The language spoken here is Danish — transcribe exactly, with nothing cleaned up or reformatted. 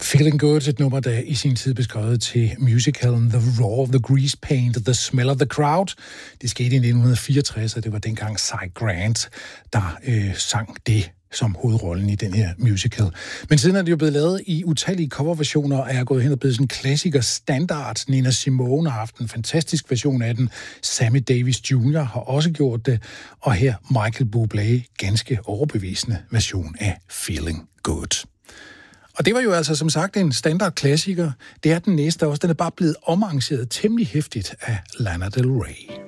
Feeling Good, et nummer, der i sin tid beskrevet til musicalen The Roar of the Grease Paint, The Smell of the Crowd. Det skete i nitten fireogtres, og det var dengang Cy Grant, der øh, sang det som hovedrollen i den her musical. Men siden er det jo blevet lavet i utallige coverversioner, og er gået hen og blevet sådan en klassiker standard. Nina Simone har haft en fantastisk version af den. Sammy Davis junior har også gjort det. Og her Michael Bublé, ganske overbevisende version af Feeling Good. Og det var jo altså som sagt en standardklassiker. Det er den næste også. Den er bare blevet omarrangeret temmelig hæftigt af Lana Del Rey.